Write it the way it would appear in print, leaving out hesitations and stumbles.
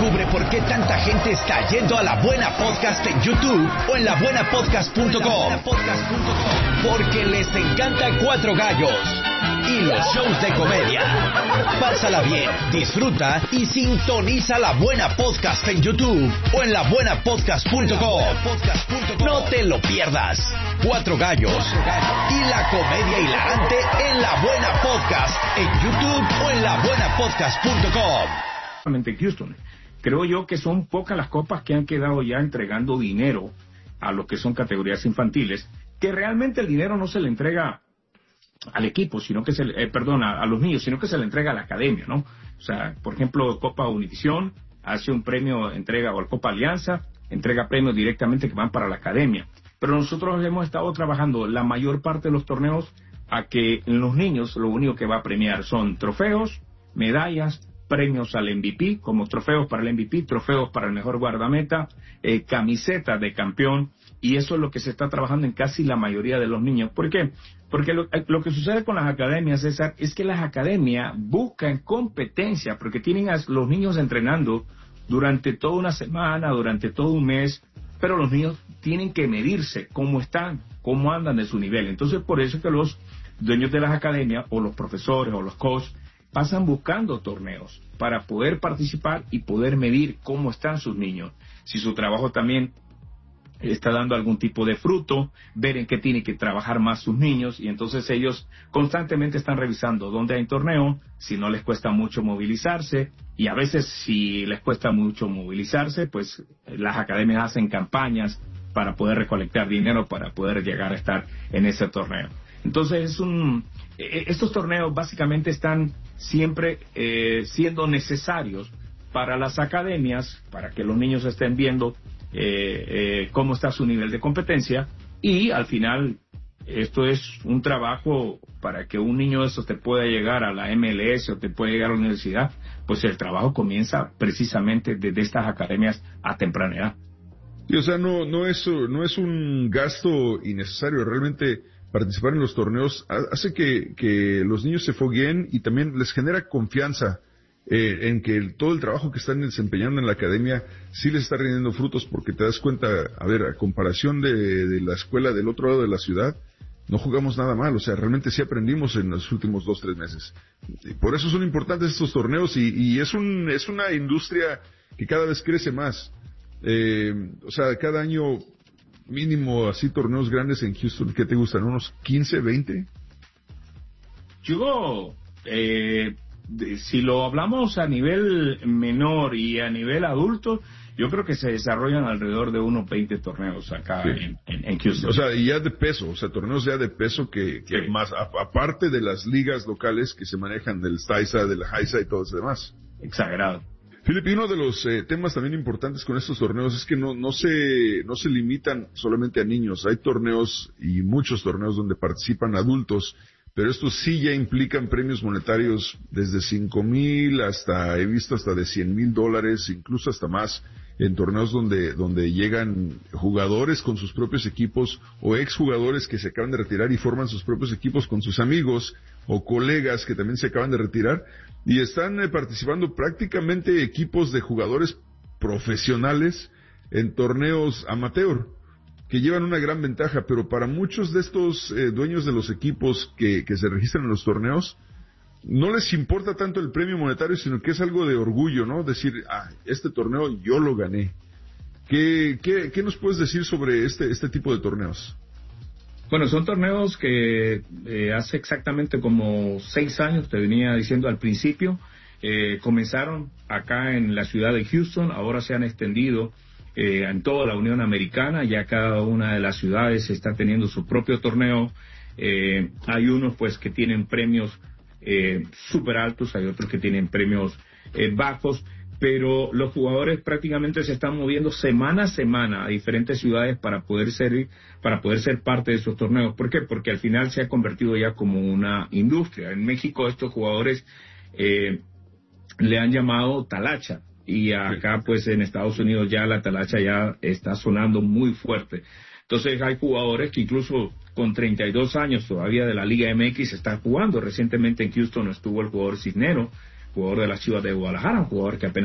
Descubre por qué tanta gente está yendo a La Buena Podcast en YouTube o en labuenapodcast.com. Porque les encanta Cuatro Gallos y los shows de comedia. Pásala bien, disfruta y sintoniza La Buena Podcast en YouTube o en labuenapodcast.com. No te lo pierdas. Cuatro Gallos y la comedia hilarante en La Buena Podcast en YouTube o en labuenapodcast.com. En Houston, creo yo que son pocas las copas que han quedado ya entregando dinero a lo que son categorías infantiles, que realmente el dinero no se le entrega al equipo, sino que a los niños, sino que se le entrega a la academia, ¿no? O sea, por ejemplo, Copa Univisión hace un premio, o Copa Alianza, entrega premios directamente que van para la academia. Pero nosotros hemos estado trabajando la mayor parte de los torneos a que en los niños lo único que va a premiar son trofeos, medallas, premios al MVP, como trofeos para el MVP, trofeos para el mejor guardameta, camisetas de campeón, y eso es lo que se está trabajando en casi la mayoría de los niños. ¿Por qué? Porque lo que sucede con las academias, César, es que las academias buscan competencia, porque tienen a los niños entrenando durante toda una semana, durante todo un mes, pero los niños tienen que medirse cómo están, cómo andan de su nivel. Entonces, por eso es que los dueños de las academias, o los profesores, o los coaches, pasan buscando torneos para poder participar y poder medir cómo están sus niños. Si su trabajo también está dando algún tipo de fruto, ver en qué tienen que trabajar más sus niños, y entonces ellos constantemente están revisando dónde hay torneo, si no les cuesta mucho movilizarse, y a veces si les cuesta mucho movilizarse, pues las academias hacen campañas para poder recolectar dinero para poder llegar a estar en ese torneo. Entonces estos torneos básicamente están siempre siendo necesarios para las academias, para que los niños estén viendo cómo está su nivel de competencia, y al final esto es un trabajo para que un niño de esos te pueda llegar a la MLS o te pueda llegar a la universidad. Pues el trabajo comienza precisamente desde estas academias a temprana edad. Y, o sea, no es un gasto innecesario. Realmente participar en los torneos hace que los niños se fogueen y también les genera confianza en que todo el trabajo que están desempeñando en la academia sí les está rindiendo frutos, porque te das cuenta, a comparación de la escuela del otro lado de la ciudad, no jugamos nada mal. O sea, realmente sí aprendimos en los últimos 2-3 meses. Y por eso son importantes estos torneos, y es una industria que cada vez crece más. O sea, cada año mínimo así torneos grandes en Houston. ¿Qué te gustan? ¿Unos 15, 20? Si lo hablamos a nivel menor y a nivel adulto, yo creo que se desarrollan alrededor de unos 20 torneos acá, sí, en Houston. O sea, y ya de peso, o sea, torneos ya de peso que sí, más, aparte de las ligas locales que se manejan del STAISA, del HISA y todo eso demás. Exagerado. Felipe, uno de los temas también importantes con estos torneos es que no se limitan solamente a niños. Hay torneos, y muchos torneos, donde participan adultos, pero estos sí ya implican premios monetarios desde 5,000 he visto hasta de $100,000, incluso hasta más, en torneos donde llegan jugadores con sus propios equipos o exjugadores que se acaban de retirar y forman sus propios equipos con sus amigos o colegas que también se acaban de retirar, y están participando prácticamente equipos de jugadores profesionales en torneos amateur, que llevan una gran ventaja. Pero para muchos de estos dueños de los equipos que se registran en los torneos, no les importa tanto el premio monetario, sino que es algo de orgullo, ¿no? Decir, este torneo yo lo gané. ¿Qué nos puedes decir sobre este tipo de torneos? Bueno, son torneos que hace exactamente como 6 años, te venía diciendo al principio, comenzaron acá en la ciudad de Houston, ahora se han extendido en toda la Unión Americana. Ya cada una de las ciudades está teniendo su propio torneo. Hay unos pues que tienen premios súper altos, hay otros que tienen premios bajos, pero los jugadores prácticamente se están moviendo semana a semana a diferentes ciudades para poder ser parte de esos torneos. ¿Por qué? Porque al final se ha convertido ya como una industria. En México estos jugadores le han llamado talacha, y acá pues en Estados Unidos ya la talacha ya está sonando muy fuerte. Entonces hay jugadores que incluso con 32 años todavía de la Liga MX están jugando. Recientemente en Houston estuvo el jugador Cisnero, jugador de la Chivas de Guadalajara, un jugador que apenas